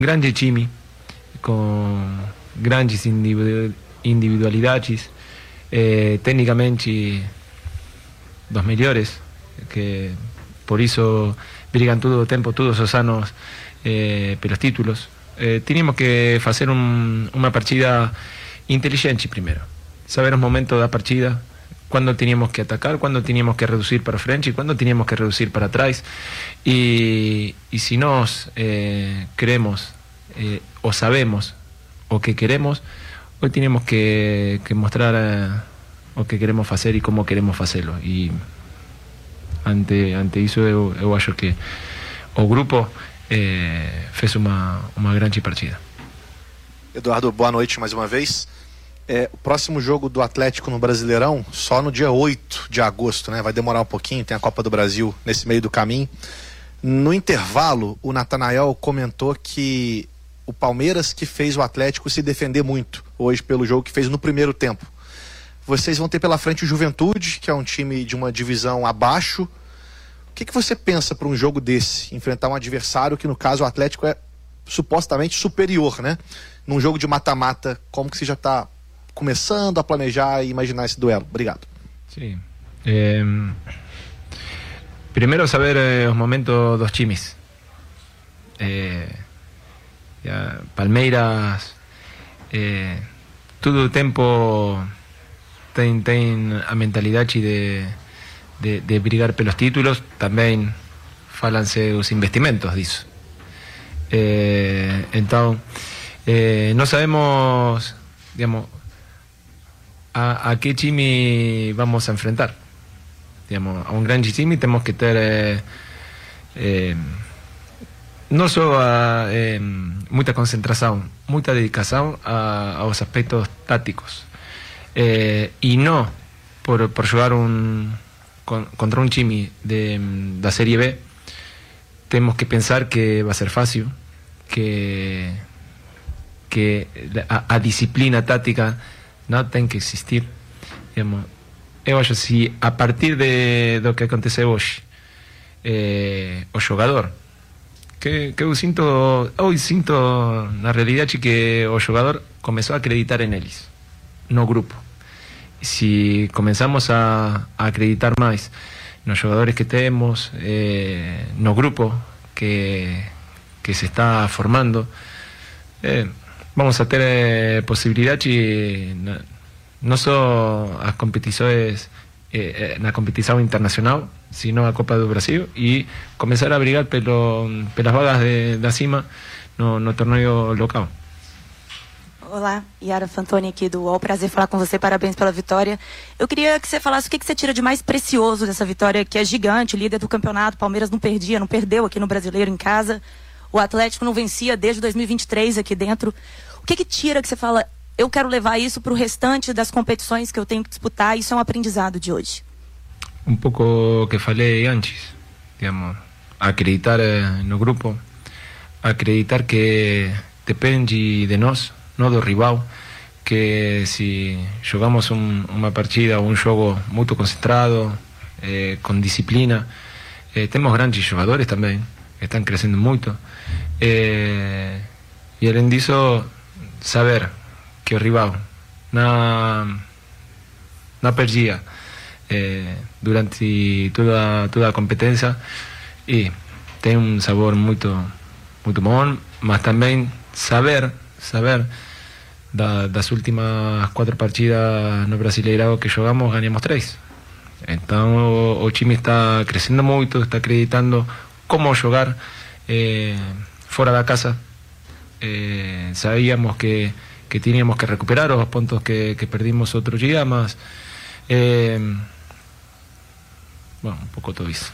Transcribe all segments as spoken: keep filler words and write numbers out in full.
grande time, com grandes individu individualidades, eh, tecnicamente dos melhores, que por isso brigam todo o tempo, todos os anos, eh, pelos títulos. Eh, teníamos que fazer um, uma partida inteligente primeiro, saber os momentos da partida, quando teníamos que atacar, quando teníamos que reduzir para frente e quando teníamos que reduzir para trás. E, e se nós eh, queremos eh, ou sabemos o que queremos, hoy tenemos que, que mostrar eh, o que queremos fazer e como queremos fazê-lo. E ante, ante isso eu, eu acho que o grupo eh, fez uma, uma grande partida. Eduardo, boa noite mais uma vez. É, o próximo jogo do Atlético no Brasileirão só no dia oito de agosto, né? Vai demorar um pouquinho, tem a Copa do Brasil nesse meio do caminho. No intervalo, o Natanael comentou que o Palmeiras que fez o Atlético se defender muito hoje pelo jogo que fez no primeiro tempo. Vocês vão ter pela frente o Juventude, que é um time de uma divisão abaixo. O que, que você pensa para um jogo desse? Enfrentar um adversário que, no caso, o Atlético é supostamente superior, né? Num jogo de mata-mata, como que você já está começando a planejar e imaginar esse duelo? Obrigado. Sim. Eh, primeiro saber eh, os momentos dos times. Eh, ya, Palmeiras eh, todo o tempo tem, tem a mentalidade de, de, de brigar pelos títulos. Também falam-se os investimentos disso. Eh, então, eh, não sabemos, digamos, a, a que time vamos a enfrentar. Digamos, a um grande time temos que ter eh, eh, não só a, eh, muita concentração, muita dedicação a, aos aspectos táticos. Eh, e não por, por jogar um, con, contra um time de, da Série B, temos que pensar que vai ser fácil, que, que a, a disciplina tática não tem que existir. Digamos, eu acho que se a partir de, do que aconteceu hoje, eh, o jogador, que, que eu sinto, hoje sinto na realidade que o jogador começou a acreditar neles, no grupo. Se começamos a, a acreditar mais nos jogadores que temos, eh, no grupo que, que se está formando, eh, vamos a ter eh, possibilidade não só as competições eh, na competição internacional, sino a Copa do Brasil, e começar a brigar pelo, pelas vagas de, da cima no, no torneio local. Olá, Yara Fantoni aqui do U O L. Prazer falar com você, parabéns pela vitória. Eu queria que você falasse o que, que você tira de mais precioso dessa vitória, que é gigante, líder do campeonato. Palmeiras não perdia, não perdeu aqui no Brasileiro em casa. O Atlético não vencia desde dois mil e vinte e três aqui dentro. O que, que tira que você fala, eu quero levar isso para o restante das competições que eu tenho que disputar, isso é um aprendizado de hoje? Um pouco o que falei antes, digamos, acreditar no grupo, acreditar que depende de nós, não do rival, que se jogamos um, uma partida ou um jogo muito concentrado, eh, com disciplina, eh, temos grandes jogadores também, que estão crescendo muito, eh, e além disso, saber que o rival não, não perdia eh, durante toda, toda a competência, e tem um sabor muito, muito bom, mas também saber, saber da, das últimas quatro partidas no Brasileirão que jogamos, ganhamos três. Então o, o time está crescendo muito, está acreditando como jogar eh, fora da casa. Eh, sabíamos que, que teníamos que recuperar os pontos que, que perdimos outro dia, mas eh, bom, um pouco tudo isso.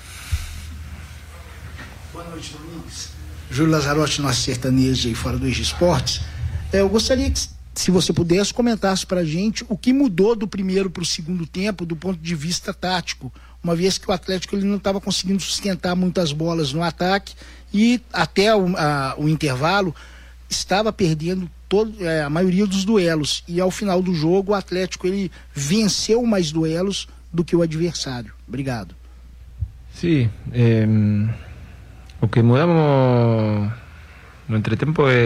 Boa noite, Domingos. Júlio Lazzarotti, nosso sertanejo aí fora do Eixo Esportes. Eu gostaria que, se você pudesse, comentasse para a gente o que mudou do primeiro para o segundo tempo do ponto de vista tático, uma vez que o Atlético ele não estava conseguindo sustentar muitas bolas no ataque e até o, a, o intervalo estava perdendo todo, é, a maioria dos duelos, e ao final do jogo o Atlético ele venceu mais duelos do que o adversário. Obrigado. Sim, eh, o que mudamos No entretempo